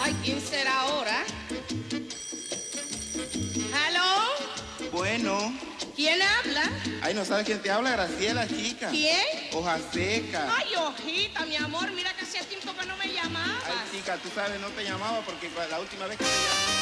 Ay, ¿quién será ahora? ¿Aló? Bueno. ¿Quién habla? Ay, ¿no sabes quién te habla? Graciela, chica. ¿Quién? Hoja seca. Ay, hojita, mi amor, mira que hacía tiempo que no me llamabas. Ay, chica, tú sabes, no te llamaba porque la última vez que te llamé...